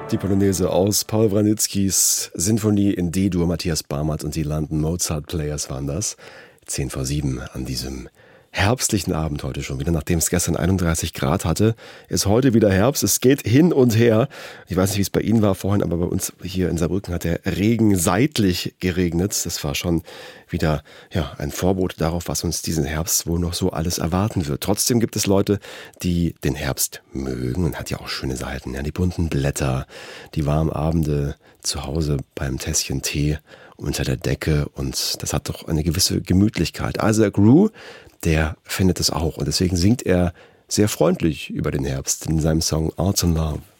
Die Polonaise aus Paul Wranitzkys Sinfonie in D-Dur, Matthias Barmert und die London Mozart Players waren das. 10:07 an diesem herbstlichen Abend heute schon wieder. Nachdem es gestern 31 Grad hatte, ist heute wieder Herbst. Es geht hin und her. Ich weiß nicht, wie es bei Ihnen war vorhin, aber bei uns hier in Saarbrücken hat der Regen seitlich geregnet. Das war schon wieder ein Vorbote darauf, was uns diesen Herbst wohl noch so alles erwarten wird. Trotzdem gibt es Leute, die den Herbst mögen und hat ja auch schöne Seiten. Ja, die bunten Blätter, die warmen Abende zu Hause beim Tässchen Tee unter der Decke, und das hat doch eine gewisse Gemütlichkeit. Isaac Rue, der findet es auch, und deswegen singt er sehr freundlich über den Herbst in seinem Song Autumn Love.